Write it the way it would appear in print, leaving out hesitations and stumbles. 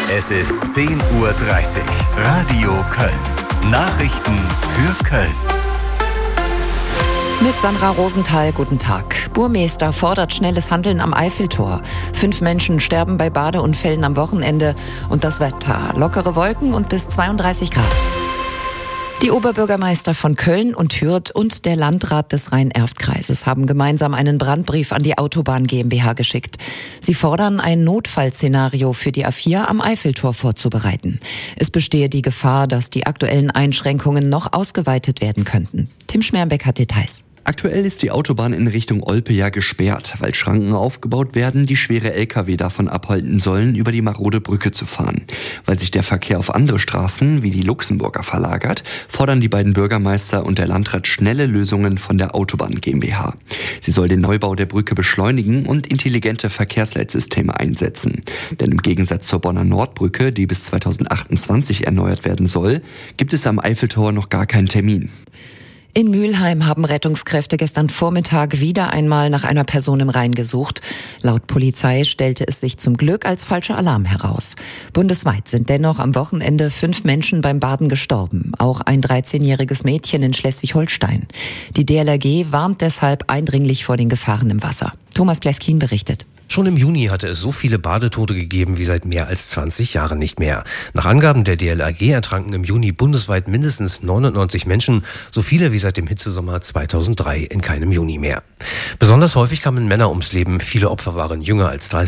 Es ist 10:30 Uhr. Radio Köln. Nachrichten für Köln. Mit Sandra Rosenthal, guten Tag. Burmester fordert schnelles Handeln am Eiffeltor. 5 Menschen sterben bei Badeunfällen am Wochenende. Und das Wetter: lockere Wolken und bis 32 Grad. Die Oberbürgermeister von Köln und Hürth und der Landrat des Rhein-Erft-Kreises haben gemeinsam einen Brandbrief an die Autobahn GmbH geschickt. Sie fordern, ein Notfallszenario für die A4 am Eiffeltor vorzubereiten. Es bestehe die Gefahr, dass die aktuellen Einschränkungen noch ausgeweitet werden könnten. Tim Schmerbeck hat Details. Aktuell ist die Autobahn in Richtung Olpe ja gesperrt, weil Schranken aufgebaut werden, die schwere Lkw davon abhalten sollen, über die marode Brücke zu fahren. Weil sich der Verkehr auf andere Straßen, wie die Luxemburger, verlagert, fordern die beiden Bürgermeister und der Landrat schnelle Lösungen von der Autobahn GmbH. Sie soll den Neubau der Brücke beschleunigen und intelligente Verkehrsleitsysteme einsetzen. Denn im Gegensatz zur Bonner Nordbrücke, die bis 2028 erneuert werden soll, gibt es am Eiffeltor noch gar keinen Termin. In Mülheim haben Rettungskräfte gestern Vormittag wieder einmal nach einer Person im Rhein gesucht. Laut Polizei stellte es sich zum Glück als falscher Alarm heraus. Bundesweit sind dennoch am Wochenende 5 Menschen beim Baden gestorben. Auch ein 13-jähriges Mädchen in Schleswig-Holstein. Die DLRG warnt deshalb eindringlich vor den Gefahren im Wasser. Thomas Pleskin berichtet. Schon im Juni hatte es so viele Badetote gegeben wie seit mehr als 20 Jahren nicht mehr. Nach Angaben der DLRG ertranken im Juni bundesweit mindestens 99 Menschen, so viele wie seit dem Hitzesommer 2003 in keinem Juni mehr. Besonders häufig kamen Männer ums Leben, viele Opfer waren jünger als 30.